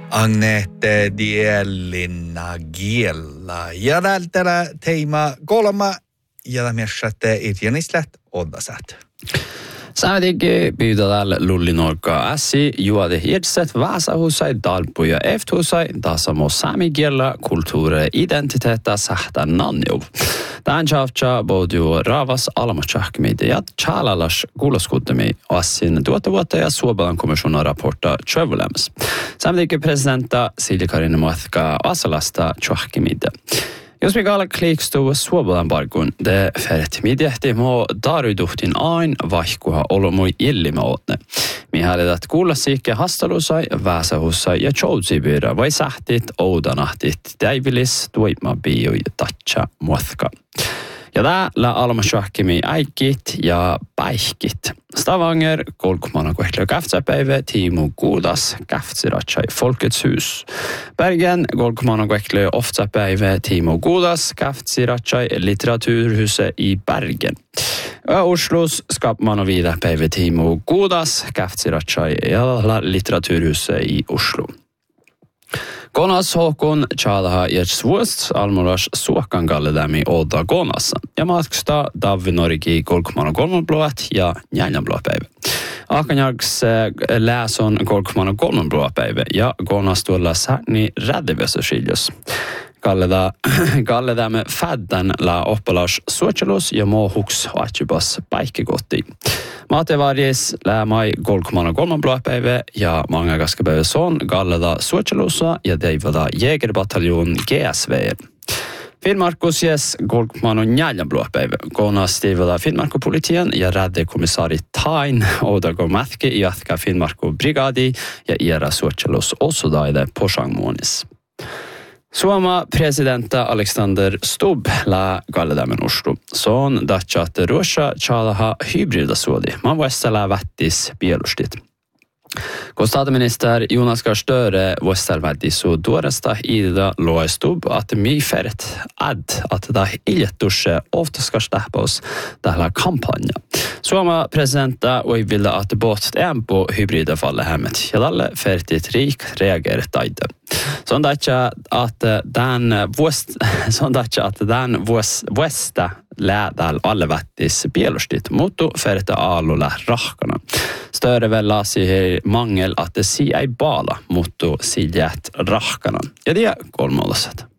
Agnete Dielina Giella. Ja täältä teema 3 ja miessätte itjänislät oddasat. Säädigi pyytädällä lullinorka äsi juode hirtset väsähusai dalpuja efthusai tasamo saamikielä kulttuuri identiteettä sähtää nanju. Tämän chavcha bodu ravas alamatsähkimiitä ja chalalas kuuloskutami assin tuota vuotta ja Suomen komission raportta Travelams. Säädigi presidentta Silja Karina Matka asalasta tsähkimiitä. Jos mikä klikstuu Suomen barkun, det färret midjehti mo daruduhtin ain vaihkuha olomui illimaotne. Mihälidat kuullasiikke hastalusai, väsähussai ja tjoutsibyrä vai sähtit, oudanahtit, täivilis, tuima bioi, tatsa, muotka. Ja täällä almasjohkimi äikit ja päihkit. Stavanger, kolkmana kohdalla käftsäpäivä, Timo Gudas, käftsiratsai Folkets hus. Bergen, kolkmana kohdalla oftsäpäivä, Timo Gudas, käftsiratsai litteraturhuset i Bergen. Oslos skapmana vidapäivä, Timo Gudas, käftsiratsai litteraturhuset i Oslo. Gonas Håkon Chalaha Jertsvuost almuras suokan galledämi Oda Gonassa. Ja matksta Davvi Norigi kolkmano kolmonbloat ja njäljanbloapäivä. Akanjags läson kolkmano kolmonbloapäivä ja Gonas tuolla särni räddevösöskiljus. Galledämme fädden la oppalas suotjelus ja mohuks haatjubas päikkegotti. Matevarjes lämai kolkmana kolmonbloapäivä ja många gaskapäivä son galleda suotjelusa ja deivada jägerbataljon GSV. Finnmarkus jes kolkmano njäljanbloapäivä. Gonas deivada Finnmarko-politien ja räddekommissari Tain Odago Mätki jatka Finnmarko-brigadi ja iera suotjelus osudaide posangmuonis. Suoma presidentta Alexander Stubb la galledämen Oslo. Son datsat Russia chalaha hybridasuodi. Man vuostella vättis bielustit. Kun statsminister Jonas Gahr Støre vuostelvättis så tuoresta ida loa Stubb att myfärt att det iljettusse oftaskars tähpaus tällä kampanja. Suoma presidenta och ville att bort en på hybrida falle hemmet. Ja dalle färdigt rik reagerar taide. Sondacha att den vuosta läädäl allevättis bielustit, mutta färte aalulla rahkana. Större väl lasi mangel att det si ei bala, mutta si jät rahkana. Ja det kolmalaset.